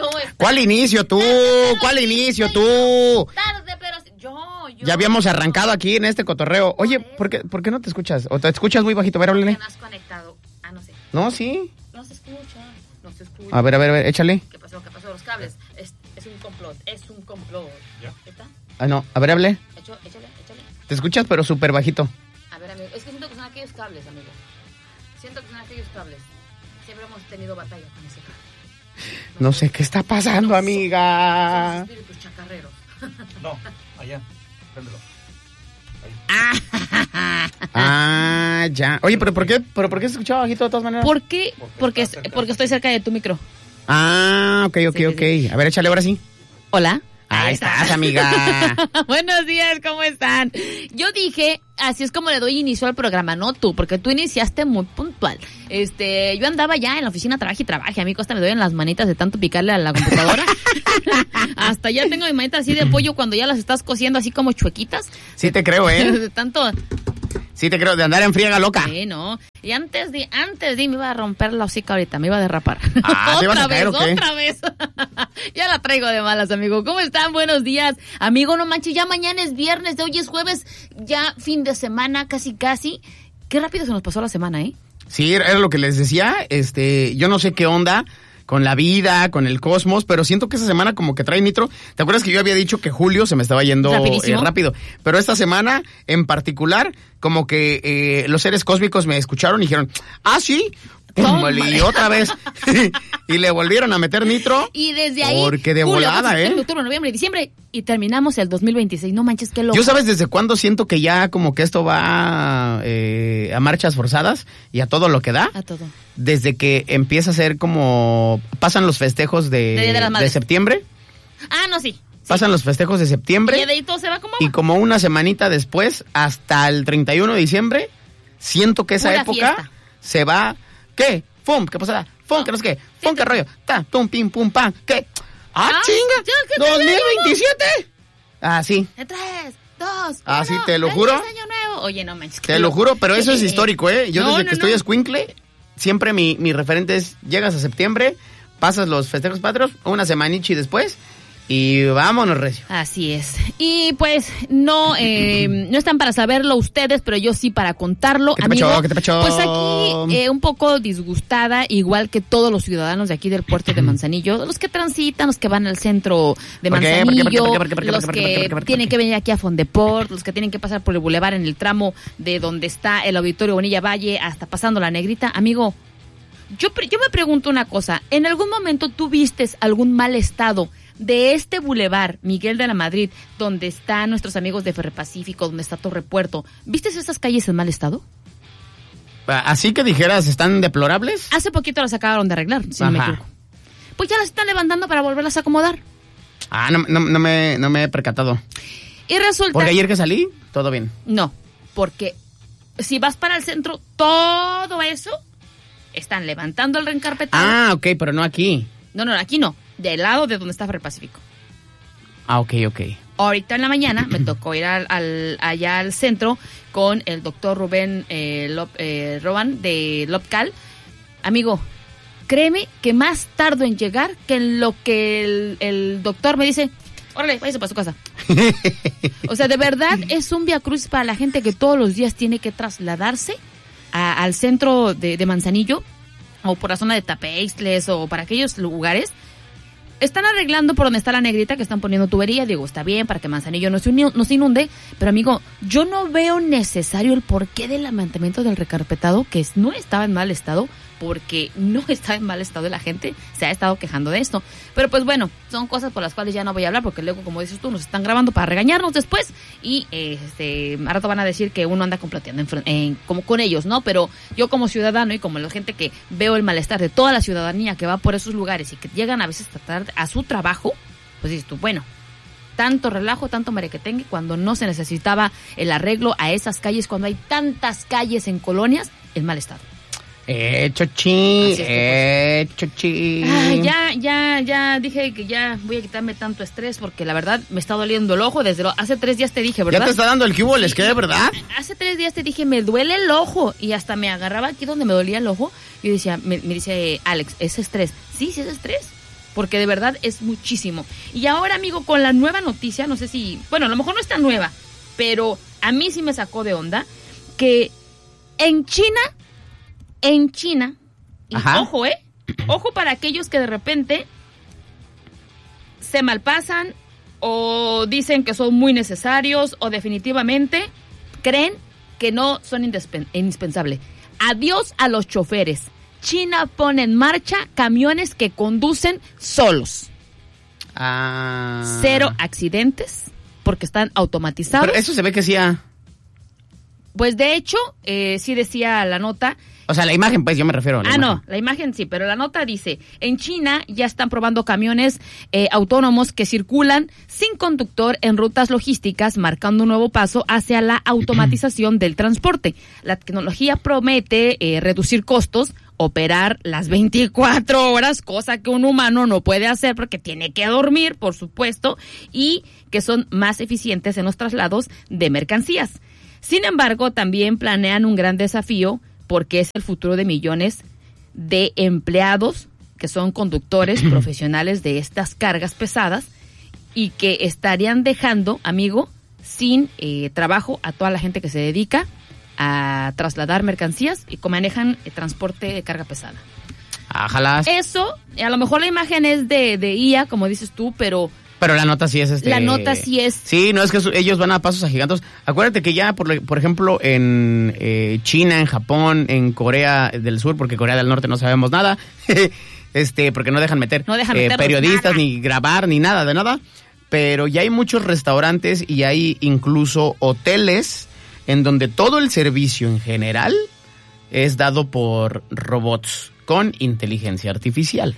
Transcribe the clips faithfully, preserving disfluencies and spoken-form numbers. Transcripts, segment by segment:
¿Cómo estás? ¿Cuál inicio tú? Tarde, ¿Cuál pero inicio sí, tú? Tarde, pero sí. yo, yo. Ya habíamos arrancado aquí en este cotorreo. Oye, ¿por qué, ¿por qué no te escuchas? ¿O te escuchas muy bajito? A ver, háblale. No has conectado. Ah, no sé. No, sí. No se escucha. No se escucha. A ver, a ver, a ver, échale. ¿Qué pasó? ¿Qué pasó? Los cables. Es, es un complot. Es un complot. ¿Ya? ¿Está? Ah, no. A ver, hable. Échale, échale, échale. Te escuchas, pero súper bajito. A ver, amigo. Es que siento que son aquellos cables, amigo. Siento que son aquellos cables. Siempre hemos tenido batalla con ese cable. No, no sé qué está pasando, no, amiga. Son espíritus chacarreros. No, allá. Préndelo. Ah, ah, ya. Oye, pero ¿por qué? ¿Pero por qué se escuchaba bajito de todas maneras? ¿Por qué? Porque, porque, porque estoy cerca de tu micro. Ah, ok, ok, sí, ok. Sí, sí. A ver, échale ahora sí. Hola. Ahí estás, amiga. Buenos días, ¿cómo están? Yo dije, así es como le doy inicio al programa, no tú, porque tú iniciaste muy puntual. Este, yo andaba ya en la oficina, trabaje y trabaje, a mí costa me doy en las manitas de tanto picarle a la computadora. Hasta ya tengo mis manitas así de pollo cuando ya las estás cociendo así como chuequitas. Sí te creo, ¿eh? De tanto... Sí te creo, de andar en friega loca. Sí, no. Y antes de, antes de me iba a romper la hocica ahorita, me iba a derrapar. Ah, ¿te ibas a caer o qué? Otra vez. Ya la traigo de malas, amigo. ¿Cómo están? Buenos días. Amigo, no manches, ya mañana es viernes, de hoy es jueves, ya fin de semana, casi casi. Qué rápido se nos pasó la semana, ¿eh? Sí, era lo que les decía, este, yo no sé qué onda con la vida, con el cosmos, pero siento que esa semana como que trae nitro. ¿Te acuerdas que yo había dicho que julio se me estaba yendo eh, rápido? Pero esta semana en particular, como que eh, los seres cósmicos me escucharon y dijeron, ah, sí, pum, y otra vez. Y le volvieron a meter nitro. Y desde ahí, porque de julio, volada, agosto, ¿eh? octubre, noviembre y diciembre, y terminamos el dos mil veintiséis. No manches, qué loco. ¿Yo sabes desde cuándo siento que ya como que esto va eh, a marchas forzadas y a todo lo que da? A todo. Desde que empieza a ser como... Pasan los festejos de, de, de, de septiembre. Ah, no, sí. sí. Pasan los festejos de septiembre. Y de ahí todo se va como agua. Y como una semanita después, hasta el treinta y uno de diciembre, siento que esa Pura época fiesta. se va... ¿Qué? ¡Fum! ¿Qué pasa? ¡Fum! ¿Qué no sé qué? ¡Fum! ¿Qué rollo? ¡Ta! ¡Tum! ¡Pim! ¡Pum! ¡Pam! ¿Qué? ¡Ah, ah chinga! ¿dos mil veintisiete? Ah, sí. De tres, dos, Ah, uno, sí, te lo juro. Año nuevo. Oye, no manches. Te lo juro, pero eso es histórico, ¿eh? Yo no, desde no, que no. estoy escuincle, siempre mi, mi referente es, llegas a septiembre, pasas los festejos patrios, una semanichi después, y vámonos, recio. Así es. Y pues no eh, no están para saberlo ustedes, pero yo sí para contarlo. ¿Qué te amigo, pachó? ¿Qué te pachó? Pues aquí eh, un poco disgustada, igual que todos los ciudadanos de aquí del puerto de Manzanillo, los que transitan, los que van al centro de Manzanillo, los que tienen que venir aquí a Fondeport, los que tienen que pasar por el bulevar en el tramo de donde está el Auditorio Bonilla Valle hasta pasando la Negrita. Amigo, yo, yo me pregunto una cosa, ¿en algún momento tú vistes algún mal estado de este bulevar, Miguel de la Madrid, donde están nuestros amigos de Ferrepacífico, donde está Torre Puerto? ¿Viste esas calles en mal estado? Así que dijeras, ¿están deplorables? Hace poquito las acabaron de arreglar, si no me equivoco. Pues ya las están levantando para volverlas a acomodar. Ah, no, no, no, me, no me he percatado. Y resulta... Porque ayer que salí, todo bien. No, porque si vas para el centro, todo eso, están levantando el reencarpetado. Ah, ok, pero no aquí. No, no, aquí no. Del lado de donde está Ferrepacífico. Ah, ok, ok. Ahorita en la mañana me tocó ir al, al, allá al centro con el doctor Rubén eh, Lop, eh, Roban de Lopcal. Amigo, créeme que más tardo en llegar que en lo que el, el doctor me dice, órale, váyase para su casa. O sea, de verdad es un viacrucis para la gente que todos los días tiene que trasladarse a, al centro de, de Manzanillo o por la zona de Tapeixtles o para aquellos lugares. Están arreglando por donde está la Negrita, que están poniendo tubería. Digo, está bien para que Manzanillo no se, uni- no se inunde. Pero, amigo, yo no veo necesario el porqué del levantamiento del recarpetado, que no estaba en mal estado, porque no está en mal estado y la gente se ha estado quejando de esto. Pero, pues, bueno, son cosas por las cuales ya no voy a hablar, porque luego, como dices tú, nos están grabando para regañarnos después. Y, eh, este, a rato van a decir que uno anda comploteando en, en, como con ellos, ¿no? Pero yo como ciudadano y como la gente que veo el malestar de toda la ciudadanía que va por esos lugares y que llegan a veces a tratar a su trabajo, pues dices tú, bueno, tanto relajo, tanto merequetengue cuando no se necesitaba el arreglo a esas calles, cuando hay tantas calles en colonias, el mal estado. Eh, chochi, Es que, eh, chochi. Ay, ya, ya, ya dije que ya voy a quitarme tanto estrés porque la verdad me está doliendo el ojo desde lo, hace tres días te dije, ¿verdad? Ya te está dando el cubo, les queda, ¿verdad? Hace tres días te dije, me duele el ojo y hasta me agarraba aquí donde me dolía el ojo. Yo decía, me, me dice Alex, ¿es estrés? Sí, sí es estrés. porque de verdad es muchísimo. Y ahora, amigo, con la nueva noticia, no sé si, bueno, a lo mejor no es tan nueva, pero a mí sí me sacó de onda, que en China, en China, y ojo, eh, ojo para aquellos que de repente se malpasan o dicen que son muy necesarios o definitivamente creen que no son indispen- indispensables. Adiós a los choferes. China pone en marcha camiones que conducen solos. Ah. Cero accidentes porque están automatizados. Pero eso se ve que sí. Ha... Pues de hecho, eh, sí decía la nota. O sea, la imagen, pues yo me refiero a la Ah, imagen. no, la imagen sí, pero la nota dice, en China ya están probando camiones eh, autónomos que circulan sin conductor en rutas logísticas, marcando un nuevo paso hacia la automatización del transporte. La tecnología promete eh, reducir costos, operar las veinticuatro horas, cosa que un humano no puede hacer porque tiene que dormir, por supuesto, y que son más eficientes en los traslados de mercancías. Sin embargo, también planean un gran desafío porque es el futuro de millones de empleados que son conductores profesionales de estas cargas pesadas y que estarían dejando, amigo, sin eh, trabajo a toda la gente que se dedica a trasladar mercancías y que manejan eh, transporte de carga pesada. Ajalas. Eso, a lo mejor la imagen es de, de I A, como dices tú, pero... Pero la nota sí es este... La nota sí es... Sí, no es que su- ellos van a pasos agigantados. Acuérdate que ya, por, por ejemplo, en eh, China, en Japón, en Corea del Sur, porque Corea del Norte no sabemos nada, este, porque no dejan meter No dejan eh, meternos periodistas, nada. ni grabar, ni nada, de nada. Pero ya hay muchos restaurantes y hay incluso hoteles en donde todo el servicio en general es dado por robots con inteligencia artificial.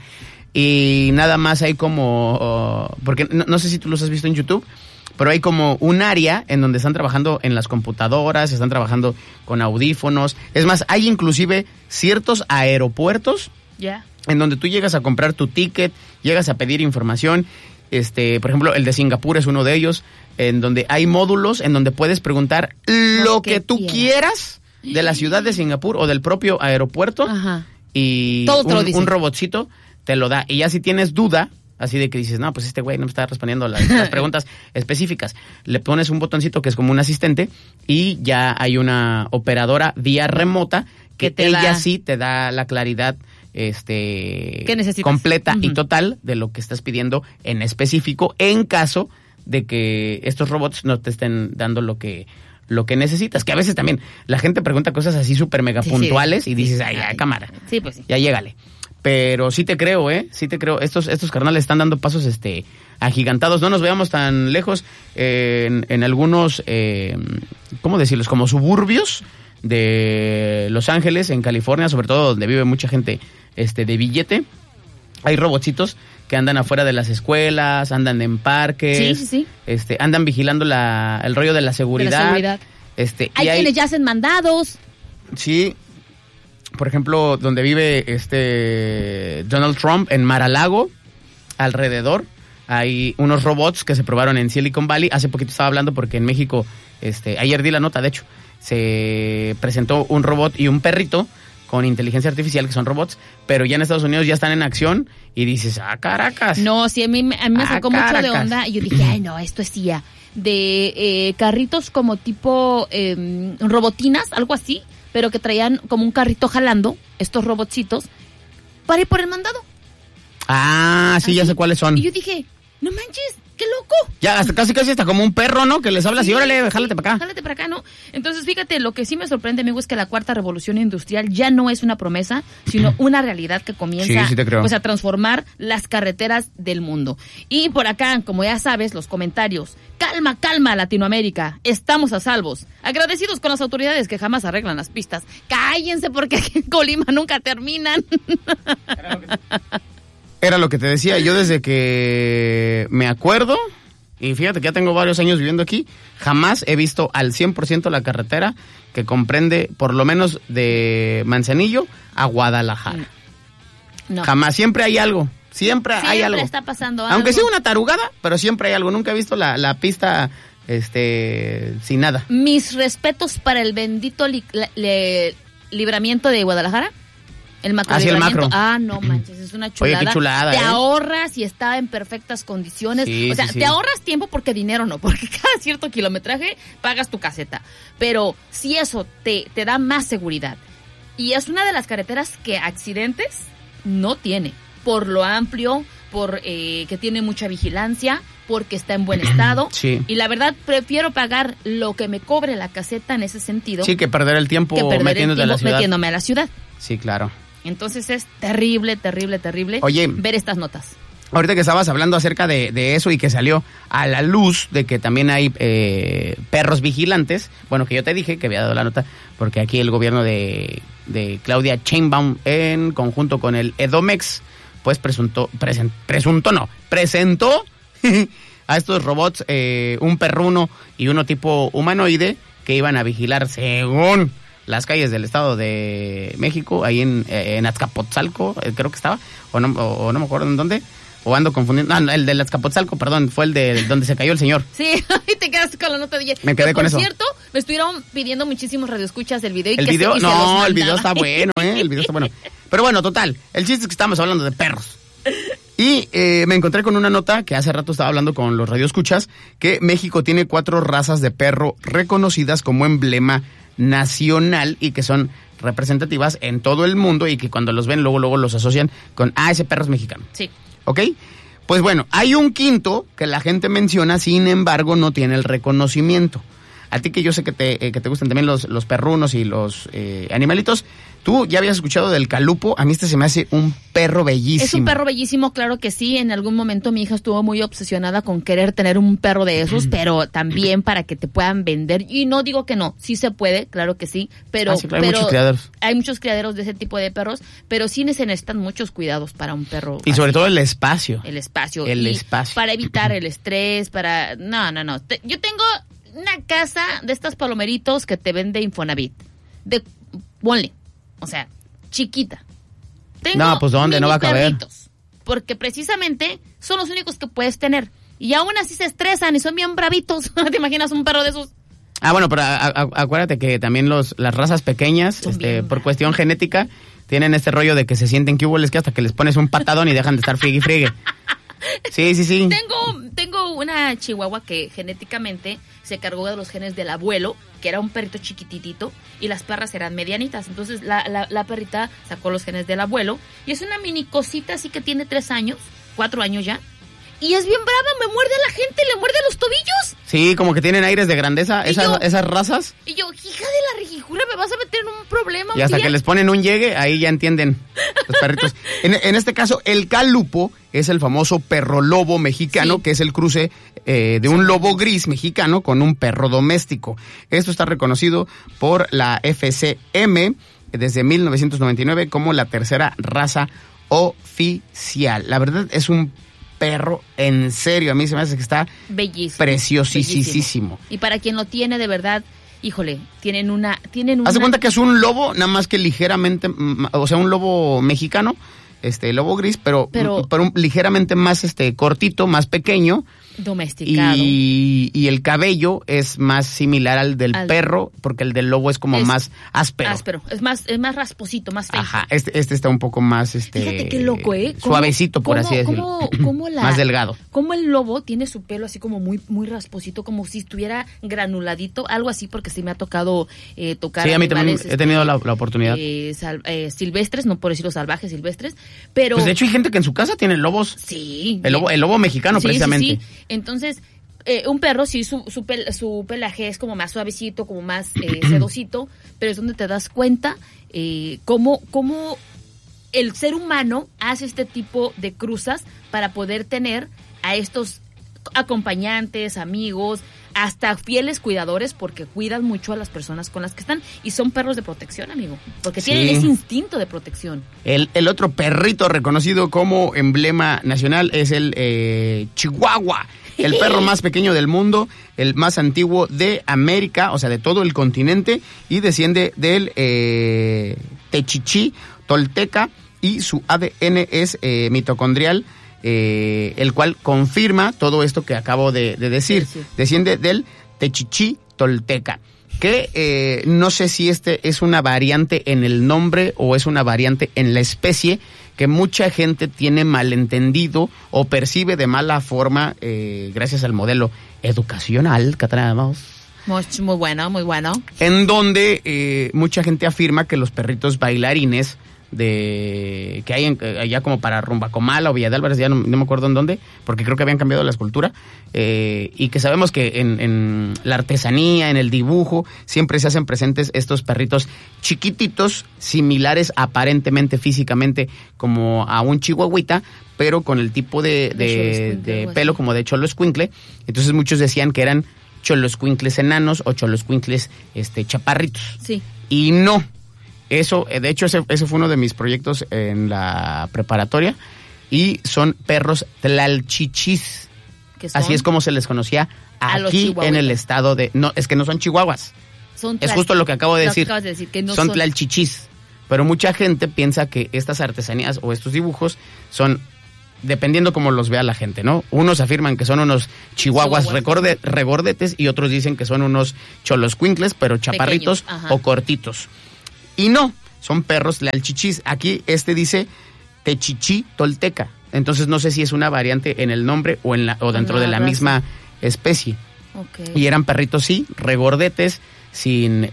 Y nada más hay como, uh, porque no, no sé si tú los has visto en YouTube, pero hay como un área en donde están trabajando en las computadoras, están trabajando con audífonos. Es más, hay inclusive ciertos aeropuertos Ya. en donde tú llegas a comprar tu ticket, llegas a pedir información. Este, por ejemplo, el de Singapur es uno de ellos, en donde hay módulos en donde puedes preguntar lo, Lo que, que tú quieras. quieras de la ciudad de Singapur o del propio aeropuerto. Ajá. Y Todo te lo un, dice. un robotcito te lo da. Y ya si tienes duda, así de que dices, no, pues este güey no me está respondiendo las, las preguntas específicas, le pones un botoncito que es como un asistente y ya hay una operadora vía remota que, Que te ella da- sí te da la claridad este ¿Qué necesitas? completa y Ujú. total de lo que estás pidiendo en específico en caso de que estos robots no te estén dando lo que lo que necesitas, que a veces también la gente pregunta cosas así súper mega Sí, sí. puntuales y Sí, dices, sí. ay, ya, Ay. cámara, Sí, pues sí. ya llégale. Pero sí te creo, ¿eh? Sí te creo. Estos estos carnales están dando pasos este agigantados. No nos veamos tan lejos eh, en, en algunos, eh, ¿cómo decirlos? Como suburbios de Los Ángeles, en California, sobre todo donde vive mucha gente este de billete. Hay robotcitos que andan afuera de las escuelas, andan en parques. Sí, sí, sí. Este, andan vigilando la, el rollo de la seguridad. De la seguridad. Este, Hay y quienes ya hacen mandados. Sí, por ejemplo, donde vive este Donald Trump, en Mar-a-Lago, alrededor, hay unos robots que se probaron en Silicon Valley. Hace poquito estaba hablando porque en México, este, ayer di la nota, de hecho, se presentó un robot y un perrito con inteligencia artificial, que son robots, pero ya en Estados Unidos ya están en acción y dices, ah, caracas. No, sí, a mí, me- a mí me Ah, sacó mucho de Caracas. onda y yo dije, ay, no, esto es I A. De eh, carritos como tipo eh, robotinas, algo así, pero que traían como un carrito jalando, estos robotcitos, para ir por el mandado. Ah, sí, ya Así. sé cuáles son. Y yo dije, no manches, qué loco. Ya, hasta casi casi está como un perro, ¿no? Que les habla así, Sí. órale, jálate para acá. Jálate para acá, ¿no? Entonces, fíjate, lo que sí me sorprende, amigo, es que la cuarta revolución industrial ya no es una promesa, sino una realidad que comienza Sí, sí te creo. pues a transformar las carreteras del mundo. Y por acá, como ya sabes, los comentarios. Calma, calma, Latinoamérica. Estamos a salvos. Agradecidos con las autoridades que jamás arreglan las pistas. Cállense porque aquí en Colima nunca terminan. Era lo que te decía, yo desde que me acuerdo, y fíjate que ya tengo varios años viviendo aquí, jamás he visto al cien por ciento la carretera que comprende por lo menos de Manzanillo a Guadalajara. No. Jamás, siempre hay algo, siempre, hay Siempre algo. está pasando algo. Aunque sea una tarugada, pero siempre hay algo. Nunca he visto la, la pista este sin nada. Mis respetos para el bendito li- la- le- libramiento de Guadalajara. El macro. Ah, sí, el macro. Ah, no manches, es una chulada. Oye, qué chulada, Te ¿eh? ahorras y está en perfectas condiciones. Sí, o sea, sí, sí. te ahorras tiempo porque dinero no, porque cada cierto kilometraje pagas tu caseta. Pero si eso te, te da más seguridad. Y es una de las carreteras que accidentes no tiene. Por lo amplio, por eh, que tiene mucha vigilancia, porque está en buen estado. Sí. Y la verdad, prefiero pagar lo que me cobre la caseta en ese sentido. Sí, que perder el tiempo que perder metiéndote el tiempo a la ciudad. metiéndome a la ciudad. Sí, claro. Entonces es terrible, terrible, terrible Oye, ver estas notas. Ahorita que estabas hablando acerca de, de eso y que salió a la luz de que también hay eh, perros vigilantes, bueno, que yo te dije que había dado la nota, porque aquí el gobierno de, de Claudia Sheinbaum, en conjunto con el Edomex, pues presuntó, presen, presunto no, presentó a estos robots, eh, un perruno y uno tipo humanoide, que iban a vigilar según las calles del Estado de México, ahí en, en Azcapotzalco, creo que estaba, o no, o, o no me acuerdo en dónde, o ando confundiendo, no, el de Azcapotzalco, perdón, fue el de donde se cayó el señor. Sí, ahí te quedaste con la nota de... Me quedé Pero, con por eso. Por cierto, me estuvieron pidiendo muchísimos radioescuchas del video. Y ¿El que video? se, y se No, los el video mandaba. está bueno, ¿eh? El video está bueno. Pero bueno, total, el chiste es que estamos hablando de perros. Y eh, me encontré con una nota que hace rato estaba hablando con los radioescuchas, que México tiene cuatro razas de perro reconocidas como emblema nacional y que son representativas en todo el mundo y que cuando los ven luego luego los asocian con, ah, ese perro es mexicano. Sí. ¿Ok? Pues bueno, hay un quinto que la gente menciona, sin embargo no tiene el reconocimiento. A ti que yo sé que te, eh, que te gustan también los, los perrunos y los eh, animalitos, tú ya habías escuchado del calupo. A mí este se me hace un perro bellísimo. Es un perro bellísimo, claro que sí. En algún momento mi hija estuvo muy obsesionada con querer tener un perro de esos, pero también para que te puedan vender. Y no digo que no, sí se puede, claro que sí, pero, Ah, sí, claro, hay pero muchos criaderos. Hay muchos criaderos de ese tipo de perros, pero sí se necesitan muchos cuidados para un perro. Y sobre todo el espacio. El espacio. El y espacio. Para evitar el estrés, para... No, no, no. Te- Yo tengo una casa de estas palomeritos que te vende Infonavit. De... Ponle. O sea, chiquita. Tengo No, pues ¿dónde? No va a mini caber. perritos, porque precisamente son los únicos que puedes tener. Y aún así se estresan y son bien bravitos. ¿Te imaginas un perro de esos? Ah, bueno, pero a- a- acuérdate que también los las razas pequeñas, Son este, bien por bravos. cuestión genética, tienen este rollo de que se sienten que hubo que hasta que les pones un patadón y dejan de estar friegue y friegue. Sí, sí, sí. Tengo, tengo una chihuahua que genéticamente se cargó de los genes del abuelo, que era un perrito chiquititito, y las perras eran medianitas. Entonces la, la, la perrita sacó los genes del abuelo, y es una mini cosita así que tiene tres años, cuatro años ya, y es bien brava, me muerde a la gente, le muerde los tobillos. Sí, como que tienen aires de grandeza, ¿Y esas, yo? esas razas. Y yo, hija de la rijijura, me vas a meter en un problema. Y hasta un día? que les ponen un llegue, ahí ya entienden los perritos. En, en este caso, el calupo es el famoso perro lobo mexicano, Sí. que es el cruce eh, de un lobo gris mexicano con un perro doméstico. Esto está reconocido por la F C M desde mil novecientos noventa y nueve como la tercera raza oficial. La verdad es un perro, en serio, a mí se me hace que está Bellísimo. preciosísimo. bellísimo. Y para quien lo tiene de verdad, híjole, tienen una... Tienen una Haz de cuenta que es un lobo, nada más que ligeramente, mm, o sea, un lobo mexicano, este, lobo gris, pero, Pero- mm, pero un- ligeramente más este cortito, más pequeño, domesticado. y, y el cabello es más similar al del Al- perro, porque el del lobo es como Es más áspero. Áspero. Es más, es más rasposito, más feo. Ajá, este, este está un poco más, este, Fíjate qué loco, ¿eh? ¿Cómo- suavecito, por cómo- así decirlo. cómo- cómo la- Más delgado. Como el lobo tiene su pelo así como muy muy rasposito, como si estuviera granuladito, algo así, porque sí me ha tocado eh, tocar Sí, a mí también animales, he tenido la, la oportunidad. eh, sal- eh, silvestres, no por decirlo salvajes, silvestres, pero... Pues de hecho hay gente que en su casa tiene lobos. sí. El lobo, el lobo mexicano, Sí, sí, precisamente. sí. Entonces, eh, un perro, sí, su, su, pel- su pelaje es como más suavecito, como más eh, sedosito, pero es donde te das cuenta eh, cómo, cómo el ser humano hace este tipo de cruzas para poder tener a estos acompañantes, amigos, hasta fieles cuidadores, porque cuidan mucho a las personas con las que están, y son perros de protección, amigo, porque Sí. tienen ese instinto de protección. El, el otro perrito reconocido como emblema nacional es el eh, Chihuahua, el perro más pequeño del mundo, el más antiguo de América, o sea, de todo el continente, y desciende del eh, Techichí tolteca, y su A D N es eh, mitocondrial, eh, el cual confirma todo esto que acabo de, de decir. Sí, sí. Desciende del Techichí tolteca. que eh, no sé si este es una variante en el nombre o es una variante en la especie, que mucha gente tiene malentendido o percibe de mala forma eh, gracias al modelo educacional que tenemos. Muy, muy bueno, muy bueno. En donde eh, mucha gente afirma que los perritos bailarines de que hay en, allá como para Rumbacomala o Villa de Álvarez, ya no, no me acuerdo en dónde, porque creo que habían cambiado la escultura, eh, y que sabemos que en, en la artesanía, en el dibujo, siempre se hacen presentes estos perritos chiquititos, similares aparentemente físicamente como a un chihuahuita, pero con el tipo de, de, de pelo como de choloescuincle. Entonces muchos decían que eran choloescuincles enanos o choloescuincles este, chaparritos. Sí. Y no. Eso, de hecho, ese, ese fue uno de mis proyectos en la preparatoria, y son perros tlalchichis. Así es como se les conocía aquí en el estado de... No, es que no son chihuahuas. Son tlal, es justo lo que acabo de decir. Que de decir que no son, son tlalchichis. Pero mucha gente piensa que estas artesanías o estos dibujos son... dependiendo cómo los vea la gente, ¿no? Unos afirman que son unos chihuahuas recorde, regordetes, y otros dicen que son unos choloscuincles, pero chaparritos o cortitos. Y no, son perros tlalchichis. Aquí este dice techichi tolteca. Entonces no sé si es una variante en el nombre o en la o dentro de la raza. Misma especie. Okay. Y eran perritos, sí, regordetes, sin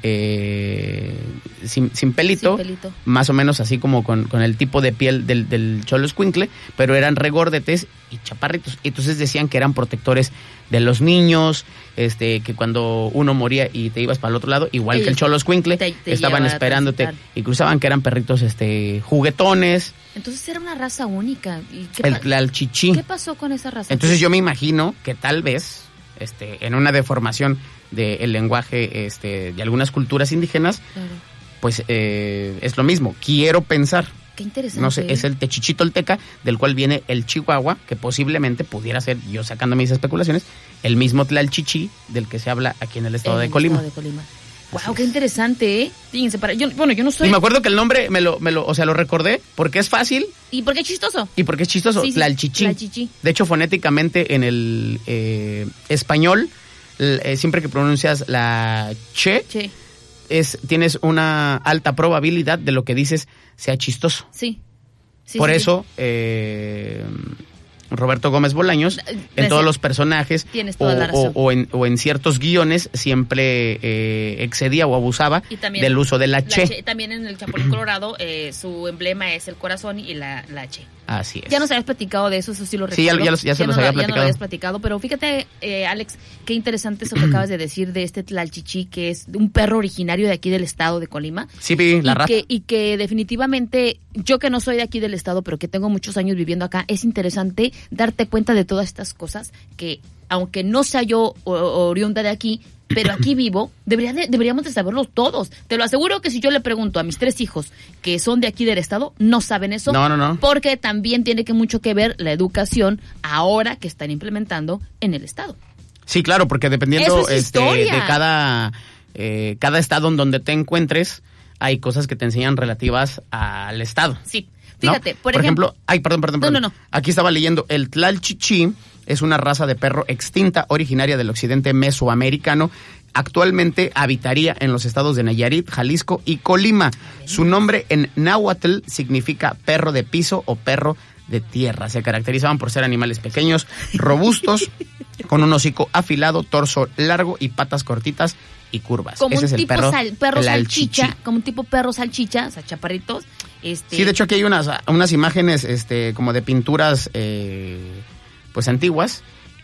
eh, sin, sin, pelito, sin pelito, más o menos así como con, con el tipo de piel del, del choloscuincle, pero eran regordetes y chaparritos. Entonces decían que eran protectores de los niños, este que cuando uno moría y te ibas para el otro lado, igual Ellos que el choloscuincle, te, te estaban esperándote y cruzaban, que eran perritos este juguetones. Entonces era una raza única. ¿Y qué el tlalchichí. ¿Qué pasó con esa raza? Entonces yo me imagino que tal vez este en una deformación del lenguaje este de algunas culturas indígenas, claro. pues eh, es lo mismo. Quiero pensar. Qué interesante. No sé, es el techichi tolteca, del cual viene el chihuahua, que posiblemente pudiera ser, yo sacando mis especulaciones, el mismo tlalchichi del que se habla aquí en el estado, en de, el Colima. estado de Colima. Wow, qué interesante, ¿eh? Fíjense, para, yo, bueno, yo no soy... Y me acuerdo que el nombre me lo, me lo, o sea, lo recordé porque es fácil. ¿Y porque es chistoso? Y porque es chistoso, sí, sí, tlalchichi. tlalchichi. De hecho, fonéticamente en el eh, español, eh, siempre que pronuncias la che, che. Es, tienes una alta probabilidad de lo que dices sea chistoso. Sí. sí Por sí, eso, sí. Eh, Roberto Gómez Bolaños, en todos los personajes o, o, o, en, o en ciertos guiones, siempre eh, excedía o abusaba del uso de la, la che. che. También en el Chapulín Colorado, eh, su emblema es el corazón y la, la che. Así es. Ya nos habías platicado de eso, eso sí lo recuerdo. Sí, ya, ya, ya, ya se ya los no, había ya platicado. Ya no lo habías platicado, pero fíjate, eh, Alex, qué interesante eso que acabas de decir de este tlalchichí, que es un perro originario de aquí del estado de Colima. Sí, vi la raza. Que, y que definitivamente, yo que no soy de aquí del estado, pero que tengo muchos años viviendo acá, es interesante darte cuenta de todas estas cosas que, aunque no sea yo oriunda de aquí, pero aquí vivo, debería de, deberíamos de saberlo todos. Te lo aseguro que si yo le pregunto a mis tres hijos que son de aquí del estado, no saben eso. No, no, no. Porque también tiene que mucho que ver la educación ahora que están implementando en el estado. Sí, claro, porque dependiendo es este, de cada, eh, cada estado en donde te encuentres, hay cosas que te enseñan relativas al estado. Sí. Fíjate, ¿no? por, por ejemplo, ejemplo... Ay, perdón, perdón, perdón. No, no, no. Aquí estaba leyendo, el tlalchichí es una raza de perro extinta originaria del occidente mesoamericano. Actualmente habitaría en los estados de Nayarit, Jalisco y Colima. Su nombre en náhuatl significa perro de piso o perro de tierra. Se caracterizaban por ser animales pequeños, robustos, con un hocico afilado, torso largo y patas cortitas y curvas. Como Ese un es el tipo perro, sal, perro salchicha, chichi. como un tipo perro salchicha, o sea, chaparritos. Este... Sí, de hecho aquí hay unas, unas imágenes este, como de pinturas eh, pues antiguas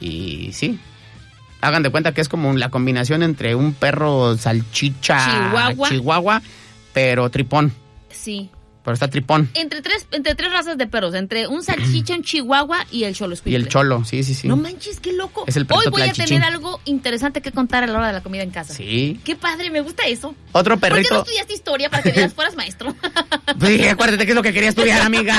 y sí, hagan de cuenta que es como la combinación entre un perro salchicha chihuahua, chihuahua pero tripón. Sí. Pero está tripón. Entre tres, entre tres razas de perros, entre un salchicha, un chihuahua y el cholo escuincle. Y el cholo, sí, sí, sí. No manches, qué loco. Es el Hoy voy a tlalchichín. tener algo interesante que contar a la hora de la comida en casa. Sí. Qué padre, me gusta eso. Otro perrito. ¿Por qué no estudiaste historia para que veas fueras maestro? Pues acuérdate que es lo que quería estudiar, amiga.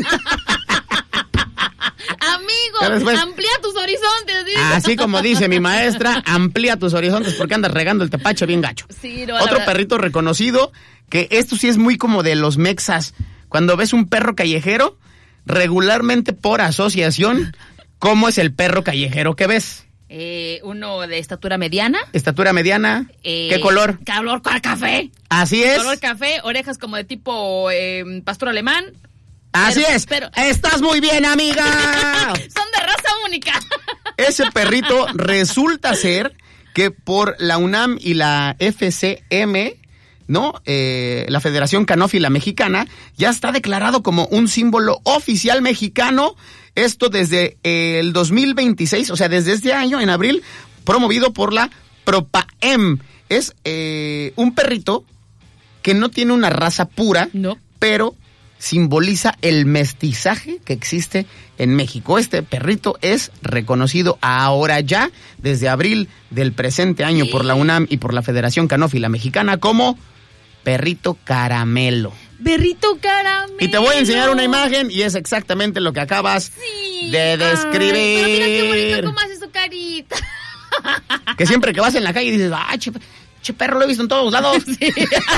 Amigo, después, amplía tus horizontes. ¿Sí? Así como dice mi maestra, amplía tus horizontes porque andas regando el tepache bien gacho. Sí, no, Otro perrito reconocido, que esto sí es muy como de los mexas. Cuando ves un perro callejero, regularmente por asociación, ¿cómo es el perro callejero que ves? Eh, uno de estatura mediana. Estatura mediana. Eh, ¿Qué color? Color café. Así es. Color café, orejas como de tipo eh, pastor alemán. Así pero, es. Pero, ¡estás muy bien, amiga! Son de raza única. Ese perrito resulta ser que por la UNAM y la F C M, ¿no? Eh, la Federación Canófila Mexicana, ya está declarado como un símbolo oficial mexicano. Esto desde el dos mil veintiséis, o sea, desde este año, en abril, promovido por la PROPAEM. Es eh, un perrito que no tiene una raza pura, no. pero simboliza el mestizaje que existe en México. Este perrito es reconocido ahora ya, desde abril del presente año, sí, por la UNAM y por la Federación Canófila Mexicana como perrito caramelo. Perrito caramelo. Y te voy a enseñar una imagen y es exactamente lo que acabas sí. de describir. Ay, pero mira qué bonito cómo hace su carita. Que siempre que vas en la calle dices, ah, che, che perro, lo he visto en todos lados. Sí.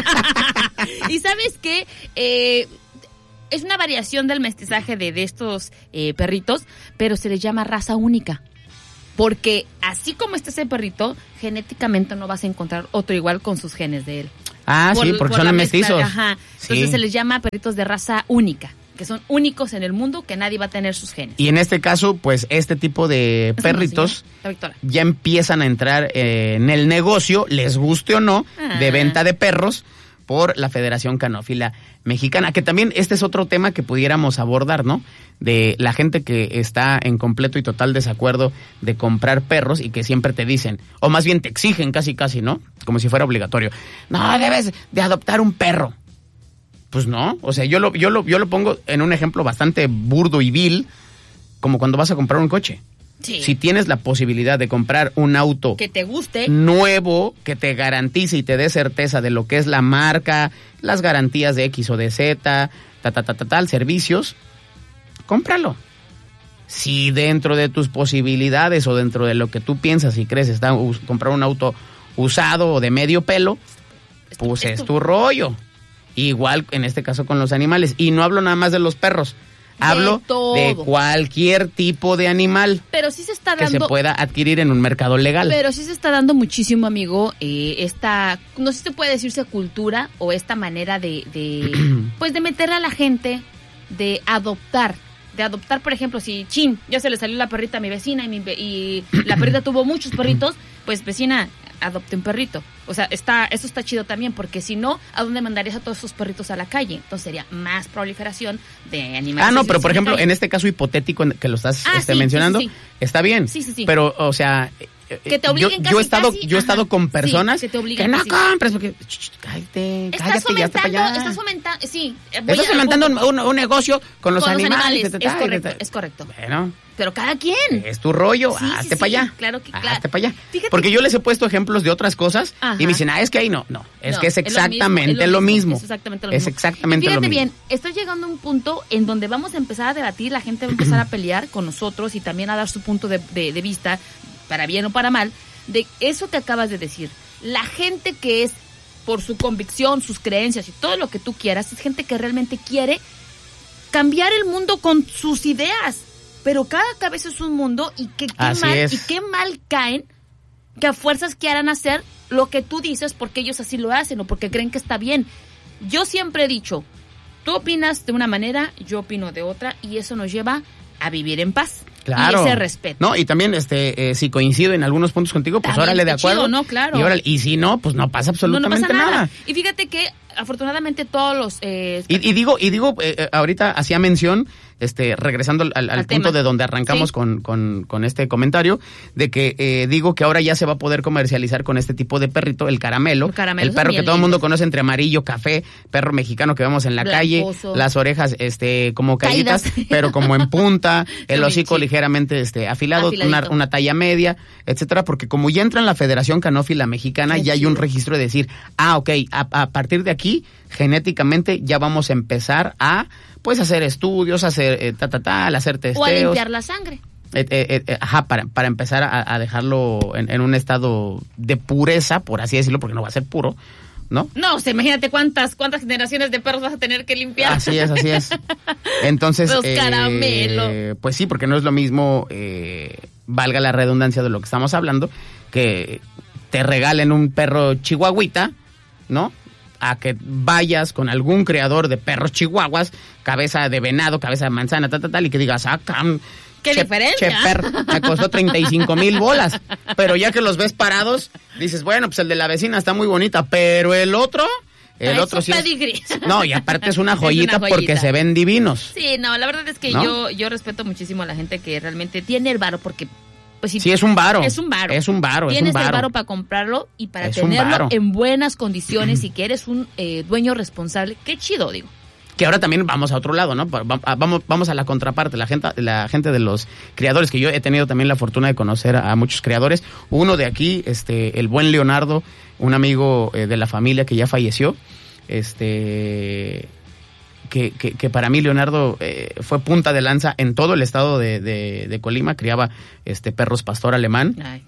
Y ¿sabes qué? Eh... Es una variación del mestizaje de, de estos eh, perritos, pero se les llama raza única. Porque así como está ese perrito, genéticamente no vas a encontrar otro igual con sus genes de él. Ah, por, sí, porque por son mestizos. Ajá. Entonces sí. Se les llama perritos de raza única, que son únicos en el mundo, que nadie va a tener sus genes. Y en este caso, pues este tipo de es perritos ya empiezan a entrar eh, en el negocio, les guste o no, ah. de venta de perros, por la Federación Canófila Mexicana, que también este es otro tema que pudiéramos abordar, ¿no? De la gente que está en completo y total desacuerdo de comprar perros y que siempre te dicen, o más bien te exigen casi casi, ¿no? Como si fuera obligatorio. No, debes de adoptar un perro. Pues no, o sea, yo lo, yo lo, yo lo pongo en un ejemplo bastante burdo y vil, como cuando vas a comprar un coche. Sí. Si tienes la posibilidad de comprar un auto que te guste, nuevo, que te garantice y te dé certeza de lo que es la marca, las garantías de X o de Z, ta, ta, ta, ta, tal, servicios, cómpralo. Si dentro de tus posibilidades o dentro de lo que tú piensas y crees está uh, comprar un auto usado o de medio pelo, esto, pues esto. Es tu rollo. Igual en este caso con los animales. Y no hablo nada más de los perros. Hablo de, de cualquier tipo de animal. Pero sí se está dando, que se pueda adquirir en un mercado legal. Pero sí se está dando muchísimo, amigo, eh, esta, no sé si se puede decirse cultura o esta manera de, de pues de meter a la gente, de adoptar. De adoptar, por ejemplo, si, chin, ya se le salió la perrita a mi vecina y, mi, y la perrita tuvo muchos perritos, pues vecina, adopte un perrito. O sea, está, eso está chido también, porque si no, ¿a dónde mandarías a todos esos perritos a la calle? Entonces sería más proliferación de animales. Ah, no, pero por ejemplo, en este caso hipotético que lo estás ah, este, sí, mencionando, sí, sí, sí. está bien. Sí, sí, sí. Pero, o sea, que te obliguen yo, casi, yo he estado, casi, yo he estado con personas sí, que, te que no casi. compres porque ch, cállate, estás cállate, ya está para allá. Estás fomentando, sí. Estás fomentando un, un, un negocio con los con animales. Los animales. Es correcto, es correcto. Bueno. Pero cada quien. Es tu rollo, sí, hazte sí, para sí, allá. Claro que claro. Hazte para allá. Fíjate porque que... yo les he puesto ejemplos de otras cosas. Ajá. Y me dicen, ah, es que ahí no. No, es no, que es exactamente es lo mismo. Es, lo mismo. Es exactamente lo es mismo. exactamente y fíjate lo mismo. bien, estoy llegando a un punto en donde vamos a empezar a debatir, la gente va a empezar a pelear con nosotros y también a dar su punto de, de, de vista, para bien o para mal, de eso que acabas de decir. La gente que es por su convicción, sus creencias y todo lo que tú quieras, es gente que realmente quiere cambiar el mundo con sus ideas. Pero cada cabeza es un mundo y que, qué mal, y qué mal caen que a fuerzas quieran hacer lo que tú dices porque ellos así lo hacen o porque creen que está bien. Yo siempre he dicho, tú opinas de una manera, yo opino de otra y eso nos lleva a vivir en paz. Claro. Y ese respeto. No, y también este eh, si coincido en algunos puntos contigo, pues órale de acuerdo. Chido, ¿no? Claro. Y, órale, y si no, pues no pasa absolutamente no, no pasa nada. nada. Y fíjate que afortunadamente todos los eh, y, y digo y digo eh, ahorita hacía mención este regresando al, al, al punto tema. de donde arrancamos sí. con, con, con este comentario de que eh, digo que ahora ya se va a poder comercializar con este tipo de perrito, el caramelo, el, caramelo el perro que todo el mundo conoce entre amarillo, café, perro mexicano que vemos en la Blancoso. calle, las orejas este como caídas, pero como en punta, el hocico sí. ligeramente este afilado, una, una talla media, etcétera, porque como ya entra en la Federación Canófila Mexicana, Qué ya chido. hay un registro de decir, ah, ok, a, a partir de aquí genéticamente ya vamos a empezar a pues hacer estudios, hacer eh, ta, ta, ta, hacer testeos. O a limpiar la sangre. Eh, eh, eh, ajá, para, para empezar a, a dejarlo en, en un estado de pureza, por así decirlo, porque no va a ser puro, ¿no? No, o sea, imagínate cuántas cuántas generaciones de perros vas a tener que limpiar. Así es, así es. Entonces, los eh, caramelos. pues sí, porque no es lo mismo... Eh, valga la redundancia de lo que estamos hablando, que te regalen un perro chihuahuita, ¿no? A que vayas con algún criador de perros chihuahuas, cabeza de venado, cabeza de manzana, tal, tal, tal, y que digas, ah, cam, ¿Qué che, diferencia? Che perro, me costó treinta y cinco mil bolas. Pero ya que los ves parados, dices, bueno, pues el de la vecina está muy bonita, pero el otro... El Ay, otro sí pedigrí. es... No, y aparte es una joyita, Es una joyita porque se ven divinos. Sí, no, la verdad es que ¿No? yo yo respeto muchísimo a la gente que realmente tiene el varo, porque... Pues, si Sí, es un varo. Es un varo. Es un varo, es un Tienes el varo. varo para comprarlo y para Es un tenerlo varo. en buenas condiciones y que eres un eh, dueño responsable. Qué chido, digo. Que ahora también vamos a otro lado, ¿no? Va- va- Vamos, vamos a la contraparte, la gente, la gente de los criadores, que yo he tenido también la fortuna de conocer a, a muchos criadores. Uno de aquí, este, el buen Leonardo, un amigo eh, de la familia que ya falleció, este, que, que, que para mí Leonardo eh, fue punta de lanza en todo el estado de, de, de Colima, criaba este perros pastor alemán. Ay.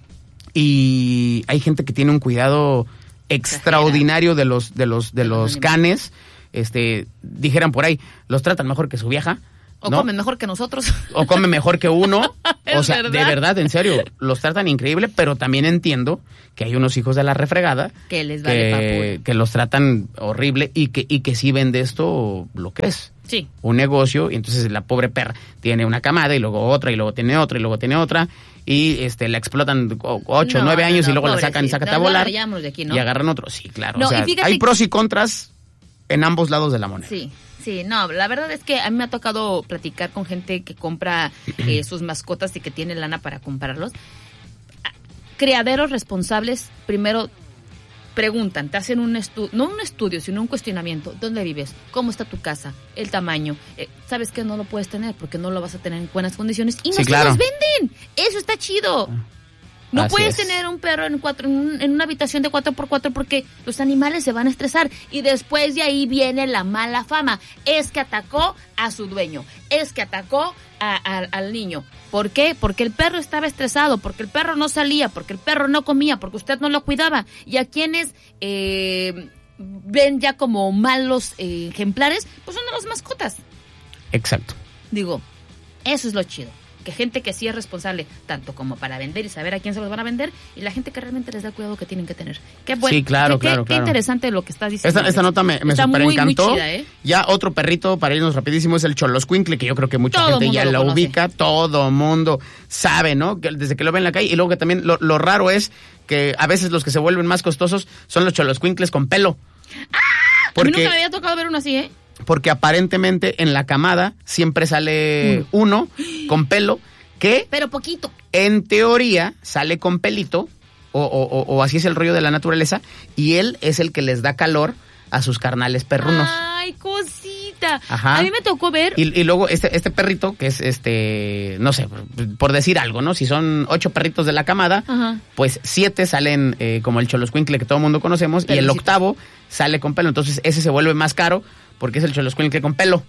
Y hay gente que tiene un cuidado extraordinario de los, de los, de De los los canes. Este, dijeran por ahí, los tratan mejor que su vieja. O ¿no? comen mejor que nosotros. O come mejor que uno. Es O sea, verdad. de verdad, en serio, los tratan increíble, pero también entiendo que hay unos hijos de la refregada Que les vale pa' que, puro. que los tratan horrible y que, y que sí ven de esto lo que es. Sí. Un negocio, y entonces la pobre perra tiene una camada y luego otra y luego tiene otra y luego tiene otra y este la explotan o- ocho, No, nueve no, años no, y luego la sacan y pobrecita. sácate No, a no, volar vayámonos de aquí, ¿no? y agarran otro. Sí, claro. No, o sea, y fíjate hay que- pros y contras en ambos lados de la moneda. Sí, sí, no, la verdad es que a mí me ha tocado platicar con gente que compra eh, sus mascotas y que tiene lana para comprarlos. Criaderos responsables, primero preguntan, te hacen un estudio, no un estudio, sino un cuestionamiento. ¿Dónde vives? ¿Cómo está tu casa? ¿El tamaño? Eh, ¿Sabes que no lo puedes tener porque no lo vas a tener en buenas condiciones? Y no Sí, se claro. los venden. Eso está chido. No Así puedes es. tener un perro en cuatro en, un- en una habitación de cuatro por cuatro porque los animales se van a estresar y después de ahí viene la mala fama. Es que atacó a su dueño, es que atacó a- a- al niño. ¿Por qué? Porque el perro estaba estresado, porque el perro no salía, porque el perro no comía, porque usted no lo cuidaba. Y a quienes eh, ven ya como malos eh, ejemplares, pues son de las mascotas. Exacto. Digo, eso es lo chido. Que gente que sí es responsable, tanto como para vender y saber a quién se los van a vender, y la gente que realmente les da cuidado que tienen que tener. Qué bueno. Sí, claro, qué, claro, qué claro. interesante lo que estás diciendo. Esta, esta Alex. nota me, me Está super muy, muy encantó. chida, ¿eh? Ya otro perrito, para irnos rapidísimo, es el Choloscuincle, que yo creo que mucha Todo gente mundo ya lo lo conoce. ubica, todo mundo sabe, ¿no? Que desde que lo ve en la calle. Y luego que también lo, lo raro es que a veces los que se vuelven más costosos son los Choloscuincles con pelo. A mí nunca me había tocado ver uno así, ¿eh? Porque aparentemente en la camada siempre sale uno con pelo que Pero poquito. en teoría sale con pelito, o, o- o- o así es el rollo de la naturaleza, y él es el que les da calor a sus carnales perrunos. Ay, cosita. Ajá. A mí me tocó ver. Y, y luego este, este perrito, que es este, no sé, por, por decir algo, ¿no? Si son ocho perritos de la camada, Ajá. pues siete salen eh, como el Choloscuincle que todo el mundo conocemos, y el Pelucito. octavo sale con pelo. Entonces ese se vuelve más caro porque es el Choloscuincle con pelo.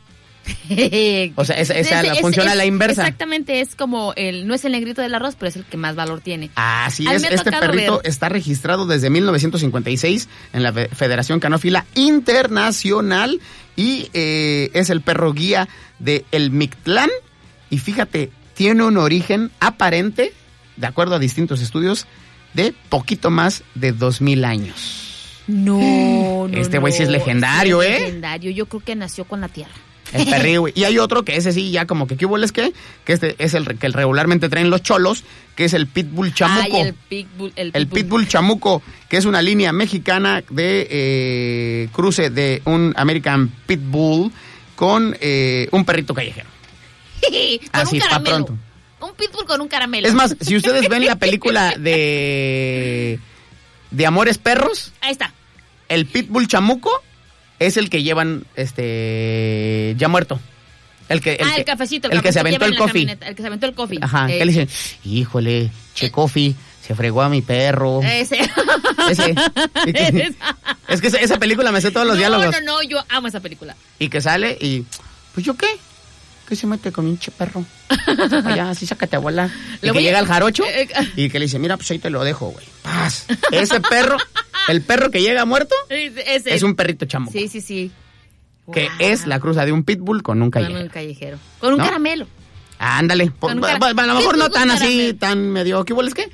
O sea, esa, esa Ese- la ese- funciona a es- la inversa. Exactamente, es como el, no es el negrito del arroz, pero es el que más valor tiene. Así A mí es, me ha este tocado perrito ver. está registrado desde mil novecientos cincuenta y seis en la Fe- Federación Canófila Internacional y eh, es el perro guía de El Mictlán. Y fíjate, tiene un origen aparente, de acuerdo a distintos estudios, de poquito más de dos mil años. No, no. Este güey sí es no, legendario, sí es ¿eh? legendario. Yo creo que nació con la tierra. El perrillo, güey. Y hay otro que ese sí, ya como que, ¿qué hubo es que? Que este es el que regularmente traen los cholos, que es el Pitbull Chamuco. Ay, el pitbull. El El pitbull. Pitbull Chamuco, que es una línea mexicana de eh, cruce de un American Pitbull con eh, un perrito callejero. con Así, un pa' caramelo. pronto. Un pitbull con un caramelo. Es más, si ustedes ven la película de, de Amores Perros, Ahí está. el Pitbull Chamuco es el que llevan este ya muerto. El que, el ah, que, el cafecito. el que se cafecito aventó lleva el en la coffee. camioneta, El que se aventó el coffee. Ajá, Eh, que le dicen, híjole, che coffee, se fregó a mi perro. Ese. Ese. Y que- es que esa, esa película me sé todos los no, diálogos. No, no, yo amo esa película. Y que sale y, pues yo qué, ¿qué se mete con un che perro? Allá, así sácate abuela. Y Le que voy a- llega el jarocho Eh, eh, y que le dice, mira, pues ahí te lo dejo, güey. Paz. Ese perro, el perro que llega muerto, Ese. ese. es un perrito chamuco. Sí, sí, sí. Que Guau. es la cruza de un pitbull con un Con callejero. un callejero. Con un ¿No? caramelo. Ándale, pues, a lo mejor no tan así, tan medio, ¿qué hueles qué?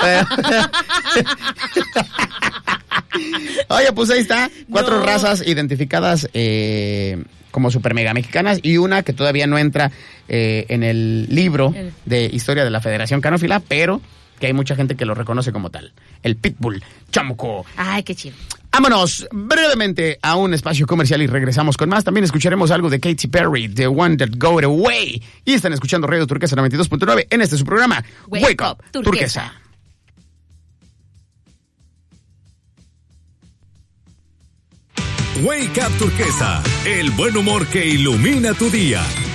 Oye, pues ahí está, cuatro no. razas identificadas eh, como super mega mexicanas y una que todavía no entra eh, en el libro de historia de la Federación Canófila, pero que hay mucha gente que lo reconoce como tal. El Pitbull Chamuco. Ay, qué chido. Vámonos brevemente a un espacio comercial y regresamos con más. También escucharemos algo de Katy Perry, The One That Got Away. Y están escuchando Radio Turquesa noventa y dos punto nueve en este su programa, Wake, Wake Up, Turquesa. Turquesa. Wake Up Turquesa, el buen humor que ilumina tu día.